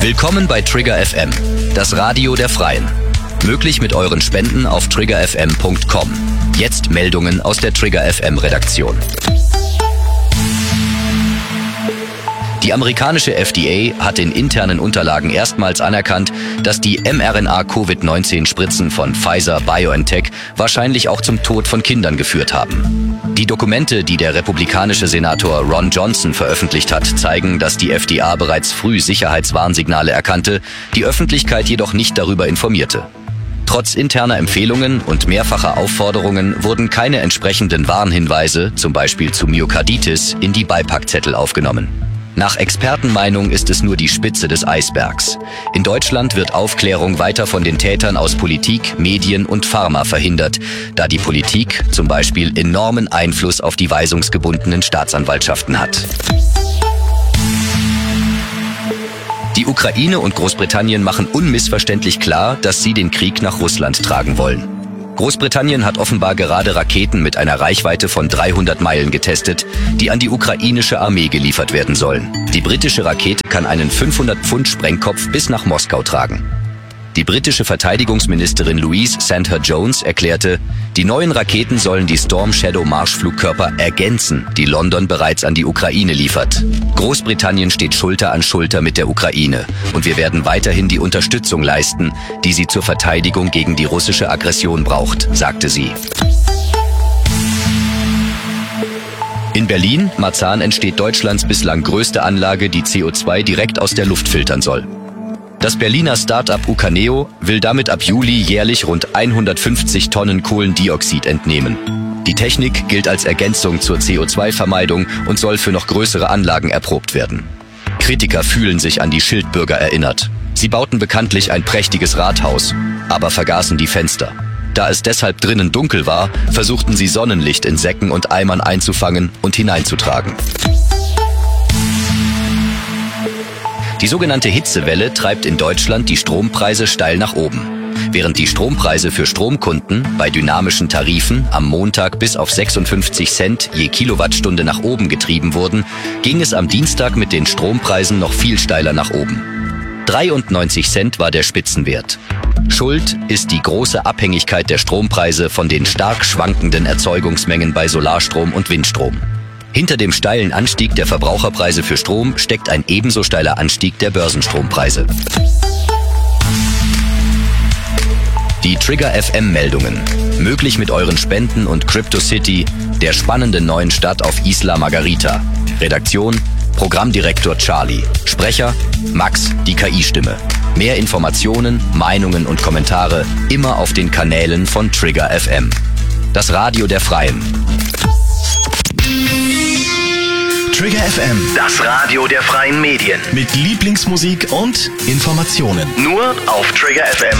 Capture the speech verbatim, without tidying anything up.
Willkommen bei Trigger F M, das Radio der Freien. Möglich mit euren Spenden auf trigger f m punkt com. Jetzt Meldungen aus der Trigger F M Redaktion. Die amerikanische F D A hat in internen Unterlagen erstmals anerkannt, dass die mRNA-Covid neunzehn Spritzen von Pfizer-BioNTech wahrscheinlich auch zum Tod von Kindern geführt haben. Die Dokumente, die der republikanische Senator Ron Johnson veröffentlicht hat, zeigen, dass die F D A bereits früh Sicherheitswarnsignale erkannte, die Öffentlichkeit jedoch nicht darüber informierte. Trotz interner Empfehlungen und mehrfacher Aufforderungen wurden keine entsprechenden Warnhinweise, zum Beispiel zu Myokarditis, in die Beipackzettel aufgenommen. Nach Expertenmeinung ist es nur die Spitze des Eisbergs. In Deutschland wird Aufklärung weiter von den Tätern aus Politik, Medien und Pharma verhindert, da die Politik zum Beispiel enormen Einfluss auf die weisungsgebundenen Staatsanwaltschaften hat. Die Ukraine und Großbritannien machen unmissverständlich klar, dass sie den Krieg nach Russland tragen wollen. Großbritannien hat offenbar gerade Raketen mit einer Reichweite von dreihundert Meilen getestet, die an die ukrainische Armee geliefert werden sollen. Die britische Rakete kann einen fünfhundert Pfund Sprengkopf bis nach Moskau tragen. Die britische Verteidigungsministerin Louise Sandher-Jones erklärte, die neuen Raketen sollen die Storm Shadow Marschflugkörper ergänzen, die London bereits an die Ukraine liefert. Großbritannien steht Schulter an Schulter mit der Ukraine und wir werden weiterhin die Unterstützung leisten, die sie zur Verteidigung gegen die russische Aggression braucht, sagte sie. In Berlin, Marzahn, entsteht Deutschlands bislang größte Anlage, die C O zwei direkt aus der Luft filtern soll. Das Berliner Start-up Ucaneo will damit ab Juli jährlich rund hundertfünfzig Tonnen Kohlendioxid entnehmen. Die Technik gilt als Ergänzung zur C O zwei Vermeidung und soll für noch größere Anlagen erprobt werden. Kritiker fühlen sich an die Schildbürger erinnert. Sie bauten bekanntlich ein prächtiges Rathaus, aber vergaßen die Fenster. Da es deshalb drinnen dunkel war, versuchten sie Sonnenlicht in Säcken und Eimern einzufangen und hineinzutragen. Die sogenannte Hitzewelle treibt in Deutschland die Strompreise steil nach oben. Während die Strompreise für Stromkunden bei dynamischen Tarifen am Montag bis auf sechsundfünfzig Cent je Kilowattstunde nach oben getrieben wurden, ging es am Dienstag mit den Strompreisen noch viel steiler nach oben. dreiundneunzig Cent war der Spitzenwert. Schuld ist die große Abhängigkeit der Strompreise von den stark schwankenden Erzeugungsmengen bei Solarstrom und Windstrom. Hinter dem steilen Anstieg der Verbraucherpreise für Strom steckt ein ebenso steiler Anstieg der Börsenstrompreise. Die Trigger F M-Meldungen. Möglich mit euren Spenden und Crypto City, der spannenden neuen Stadt auf Isla Margarita. Redaktion: Programmdirektor Charlie. Sprecher: Max, die K I-Stimme. Mehr Informationen, Meinungen und Kommentare immer auf den Kanälen von Trigger F M. Das Radio der Freien. Trigger F M, das Radio der freien Medien. Mit Lieblingsmusik und Informationen. Nur auf Trigger F M.